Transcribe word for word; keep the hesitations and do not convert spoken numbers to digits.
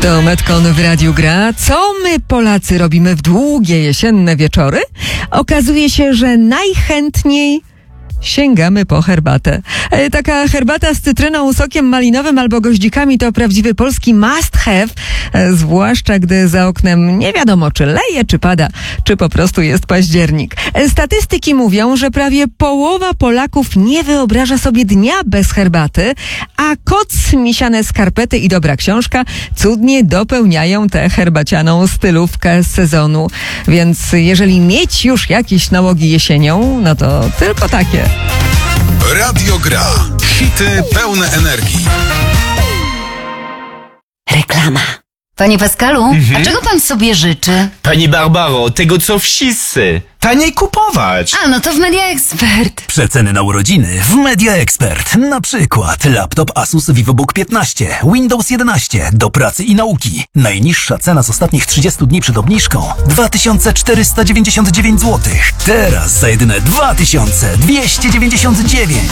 To Metcon w Radiu Gra. Co my Polacy robimy w długie jesienne wieczory? Okazuje się, że najchętniej sięgamy po herbatę. E, taka herbata z cytryną, sokiem malinowym albo goździkami to prawdziwy polski must have, e, zwłaszcza gdy za oknem nie wiadomo, czy leje, czy pada, czy po prostu jest październik. E, statystyki mówią, że prawie połowa Polaków nie wyobraża sobie dnia bez herbaty, a koc, misiane skarpety i dobra książka cudnie dopełniają tę herbacianą stylówkę z sezonu. Więc jeżeli mieć już jakieś nałogi jesienią, no to tylko takie. Radio Gra. Hity pełne energii. Reklama. Panie Pascalu, Mhm. a czego pan sobie życzy? Pani Barbaro, tego co wszyscy. Taniej kupować. A, no to w Media Expert. Przeceny na urodziny w Media Expert. Na przykład laptop Asus VivoBook piętnaście, Windows jedenaście do pracy i nauki. Najniższa cena z ostatnich trzydziestu dni przed obniżką dwa tysiące czterysta dziewięćdziesiąt dziewięć złotych. Teraz za jedyne dwa tysiące dwieście dziewięćdziesiąt dziewięć.